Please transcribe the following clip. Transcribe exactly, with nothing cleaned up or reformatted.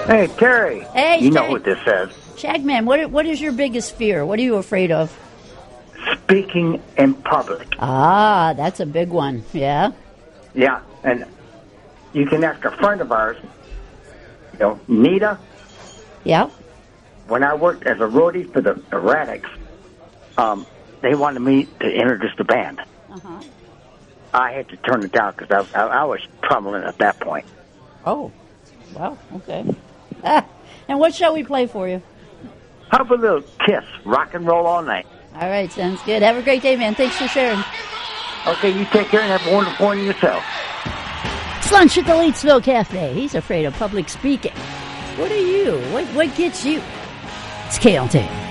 Hey, Terry. Hey, You know Shag- what this says. Shagman, what what is your biggest fear? What are you afraid of? Speaking in public. Ah, that's a big one. Yeah. Yeah, and you can ask a friend of ours, you know, Nita. Yeah. When I worked as a roadie for the Erratics, um, they wanted me to introduce the band. Uh-huh. I had to turn it down because I, I, I was troubling at that point. Oh, wow. Okay. Ah, and what shall we play for you? How about a little Kiss, rock and roll all night? All right, sounds good. Have a great day, man. Thanks for sharing. Okay, you take care and have a wonderful one yourself. It's lunch at the Leedsville Cafe. He's afraid of public speaking. What are you? What what gets you? It's K L T.